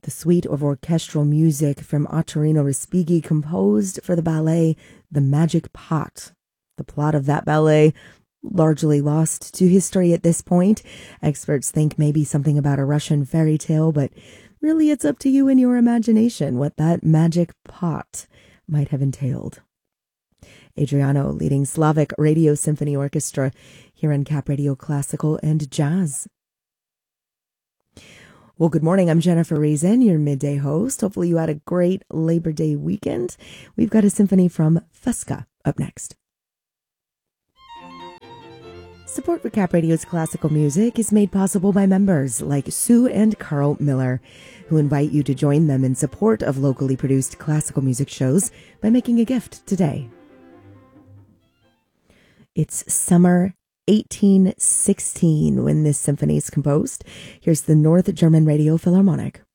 The suite of orchestral music from Ottorino Respighi composed for the ballet The Magic Pot. The plot of that ballet, largely lost to history at this point. Experts think maybe something about a Russian fairy tale, but really it's up to you and your imagination what that magic pot might have entailed. Adriano leading Slavic Radio Symphony Orchestra here on Cap Radio Classical and Jazz. Well, good morning. I'm Jennifer Reason, your midday host. Hopefully you had a great Labor Day weekend. We've got a symphony from Fusca up next. Support for Cap Radio's classical music is made possible by members like Sue and Carl Miller, who invite you to join them in support of locally produced classical music shows by making a gift today. It's summer 1816 when this symphony is composed. Here's the North German Radio Philharmonic.